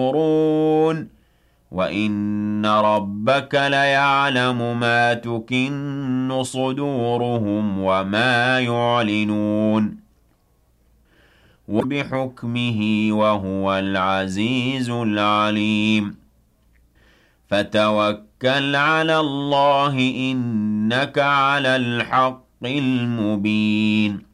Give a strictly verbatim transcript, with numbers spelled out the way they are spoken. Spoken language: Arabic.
ينظرون وَإِنَّ رَبَّكَ لَيَعْلَمُ مَا تُكِنُّ صُدُورُهُمْ وَمَا يُعْلِنُونَ وَبِحُكْمِهِ وَهُوَ الْعَزِيزُ الْعَلِيمُ فَتَوَكَّلْ عَلَى اللَّهِ إِنَّكَ عَلَى الْحَقِّ الْمُبِينِ